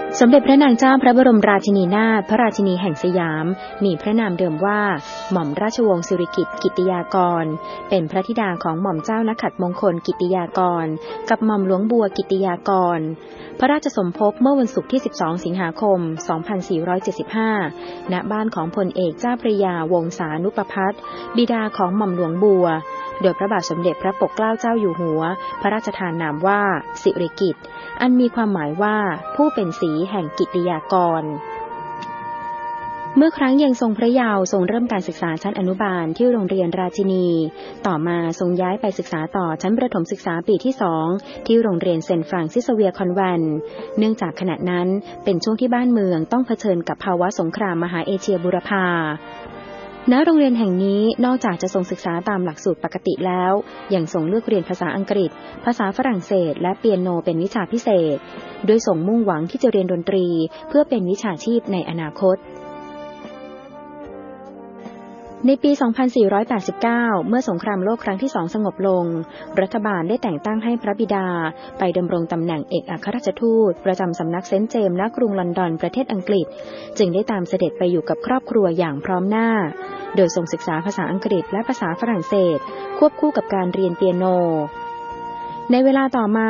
สมเด็จพระนางเจ้าพระบรมราชินีนาถพระราชินีแห่งสยามมีพระนามเดิมว่าหม่อมราชวงศ์สิริกิติ์กิตติยากรเป็นพระธิดาของหม่อมเจ้านักขัตมงคลกิตติยากรกับหม่อมหลวงบัวกิตติยากรพระราชสมภพเมื่อวันศุกร์ที่12สิงหาคม2475ณบ้านของพลเอกเจ้าพระยาวงศานุปภัทรบิดาของหม่อมหลวงบัวโดยพระบาทสมเด็จพระปกเกล้าเจ้าอยู่หัวพระราชทานนามว่าสิริกิติ์อันมีความหมายว่าผู้เป็นศรีแห่งกิตติยากรเมื่อครั้งยังทรงพระเยาว์ทรงเริ่มการศึกษาชั้นอนุบาลที่โรงเรียนราชินีต่อมาทรงย้ายไปศึกษาต่อชั้นประถมศึกษาปีที่2ที่โรงเรียนเซนต์ฟรานซิสเวียร์คอนแวนต์เนื่องจากขณะนั้นเป็นช่วงที่บ้านเมืองต้องเผชิญกับภาวะสงครามมหาเอเชียบูรพาณโรงเรียนแห่งนี้นอกจากจะทรงศึกษาตามหลักสูตรปกติแล้วยังทรงเลือกเรียนภาษาอังกฤษภาษาฝรั่งเศสและเปียโนเป็นวิชาพิเศษโดยทรงมุ่งหวังที่จะเรียนดนตรีเพื่อเป็นวิชาชีพในอนาคตในปี 2489 เมื่อสงครามโลกครั้งที่2สงบลงรัฐบาลได้แต่งตั้งให้พระบิดาไปดำรงตำแหน่งเอกอัครราชทูตประจำสำนักเซนต์เจมส์ณกรุงลอนดอนประเทศอังกฤษจึงได้ตามเสด็จไปอยู่กับครอบครัวอย่างพร้อมหน้าโดยทรงศึกษาภาษาอังกฤษและภาษาฝรั่งเศสควบคู่กับการเรียนเปียโนในเวลาต่อมา